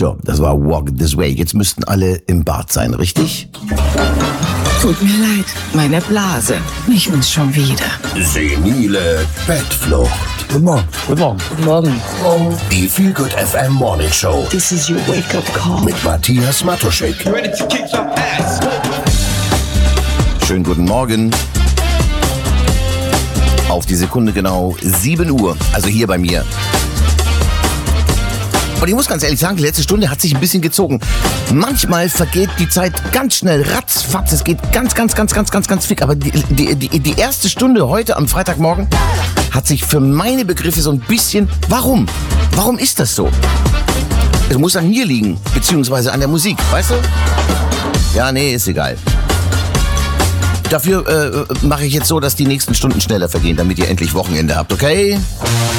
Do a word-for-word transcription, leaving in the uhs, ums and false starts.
So, das war Walk This Way. Jetzt müssten alle im Bad sein, richtig? Tut mir leid, meine Blase. Ich muss schon wieder. Senile Bettflucht. Guten Morgen. Guten Morgen. Guten Morgen. Die Feel Good F M Morning Show This is your wake-up call. mit Matthias Matuschek. Ready to kick some ass. Schönen guten Morgen. Auf die Sekunde genau sieben Uhr, also hier bei mir. Und ich muss ganz ehrlich sagen, die letzte Stunde hat sich ein bisschen gezogen. Manchmal vergeht die Zeit ganz schnell, ratzfatz, es geht ganz, ganz, ganz, ganz, ganz, ganz fix. Aber die, die, die, die erste Stunde heute am Freitagmorgen hat sich für meine Begriffe so ein bisschen... Warum? Warum ist das so? Es muss an mir liegen, beziehungsweise an der Musik, weißt du? Ja, nee, ist egal. Dafür äh, mache ich jetzt so, dass die nächsten Stunden schneller vergehen, damit ihr endlich Wochenende habt, okay?